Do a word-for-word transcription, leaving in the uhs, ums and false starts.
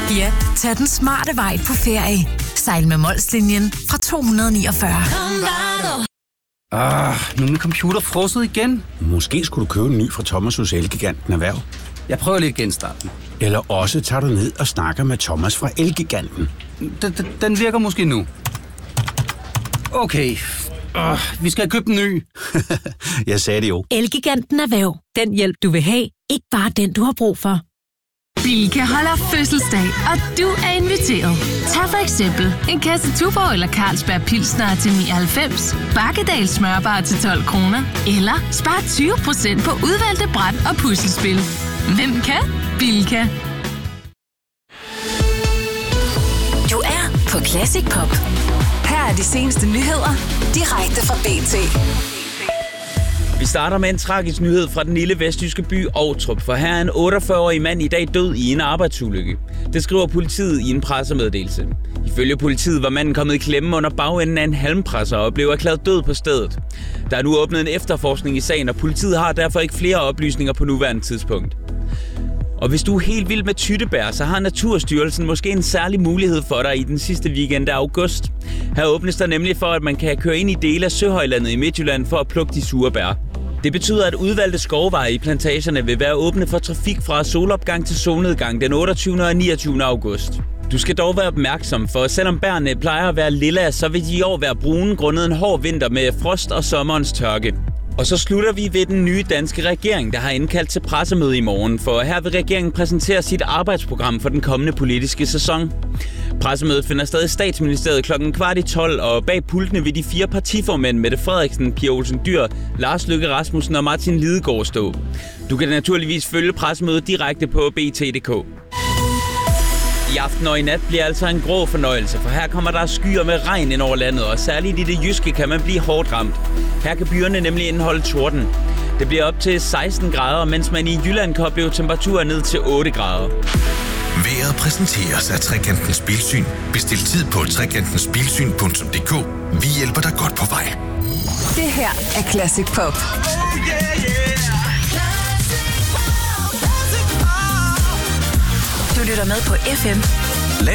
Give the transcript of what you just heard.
Ja, tag den smarte vej på ferie. Sejl med Molslinjen fra to hundrede niogfyrre. Ah, nu er min computer frosset igen. Måske skulle du købe en ny fra Thomas hos Elgiganten Erhverv. Jeg prøver lige at genstarte den. Eller også tager du ned og snakker med Thomas fra Elgiganten. Den, den, den virker måske nu. Okay, uh, vi skal have købt en ny. Jeg sagde det jo. Elgiganten Erhverv. Den hjælp, du vil have. Ikke bare den, du har brug for. Bilka holder fødselsdag, og du er inviteret. Tag for eksempel en kasse Tuborg eller Carlsberg Pilsner til nioghalvfems, Bakkedal smørbar til tolv kroner, eller spar tyve procent på udvalgte bræt og puslespil. Hvem kan? Bilka. Du er på Classic Pop. Her er de seneste nyheder, direkte fra B T. Vi starter med en tragisk nyhed fra den lille vestjyske by Ovtrup, for her er en otteogfyrre-årig mand i dag død i en arbejdsulykke. Det skriver politiet i en pressemeddelelse. Ifølge politiet var manden kommet i klemme under bagenden af en halmpresser og blev erklæret død på stedet. Der er nu åbnet en efterforskning i sagen, og politiet har derfor ikke flere oplysninger på nuværende tidspunkt. Og hvis du er helt vild med tyttebær, så har Naturstyrelsen måske en særlig mulighed for dig i den sidste weekend af august. Her åbnes der nemlig for, at man kan køre ind i dele af Søhøjlandet i Midtjylland for at plukke de sure bær. Det betyder, at udvalgte skovveje i plantagerne vil være åbne for trafik fra solopgang til solnedgang den otteogtyvende og niogtyvende august. Du skal dog være opmærksom, for selvom bærene plejer at være lilla, så vil de i år være brune grundet en hård vinter med frost og sommerens tørke. Og så slutter vi ved den nye danske regering, der har indkaldt til pressemøde i morgen, for her vil regeringen præsentere sit arbejdsprogram for den kommende politiske sæson. Pressemødet finder sted i Statsministeriet klokken kvart i tolv, og bag pultene vil de fire partiformænd Mette Frederiksen, Pia Olsen Dyhr, Lars Løkke Rasmussen og Martin Lidegaard stå. Du kan naturligvis følge pressemødet direkte på b t punktum d k. I aften og i nat bliver altså en grå fornøjelse, for her kommer der skyer med regn ind over landet, og særligt i det jyske kan man blive hårdt ramt. Her kan byerne nemlig indeholde torden. Det bliver op til seksten grader, mens man i Jylland kan opleve temperaturer ned til otte grader. Vejret præsenteres af Trekantens Bilsyn. Bestil tid på trekantensbilsyn punktum d k. Vi hjælper dig godt på vej. Det her er Classic Pop. Du lytter med på F M